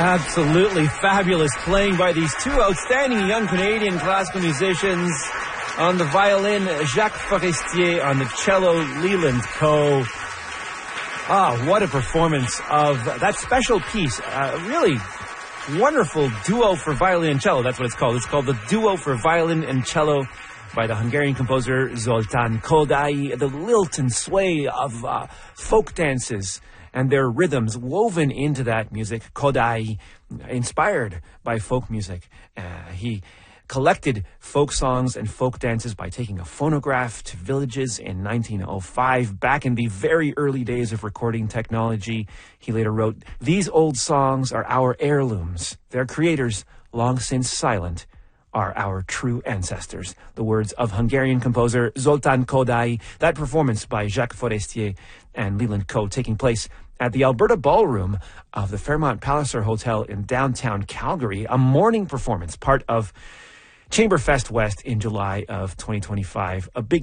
Absolutely fabulous playing by these two outstanding young Canadian classical musicians. On the violin, Jacques Forestier. On the cello, Leland Coe. What a performance of that special piece. Really wonderful duo for violin and cello. That's what it's called. It's called the Duo for Violin and Cello by the Hungarian composer Zoltán Kodály. The lilt and sway of folk dances and their rhythms woven into that music. Kodály, inspired by folk music. He collected folk songs and folk dances by taking a phonograph to villages in 1905, back in the very early days of recording technology. He later wrote, "These old songs are our heirlooms. Their creators, long since silent, are our true ancestors." The words of Hungarian composer Zoltán Kodály. That performance by Jacques Forestier and Leland Coe taking place at the Alberta Ballroom of the Fairmont Palliser Hotel in downtown Calgary. A morning performance, part of Chamberfest West in July of 2025. A big